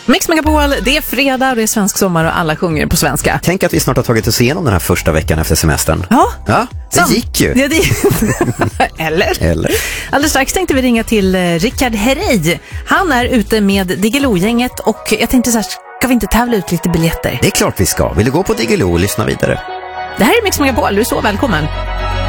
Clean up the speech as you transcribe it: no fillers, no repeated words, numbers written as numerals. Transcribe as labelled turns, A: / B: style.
A: Mix Megapol, det är fredag och det är svensk sommar och alla sjunger på svenska.
B: Tänk att vi snart har tagit oss igenom den här första veckan efter semestern.
A: Ja,
B: det gick ju.
A: Ja, Eller? Alldeles strax tänkte vi ringa till Rickard Herrey. Han är ute med Diggiloo-gänget och jag tänkte så här, ska vi inte tävla ut lite biljetter?
B: Det är klart vi ska. Vill du gå på Diggiloo och lyssna vidare?
A: Det här är Mix Megapol, du är så välkommen.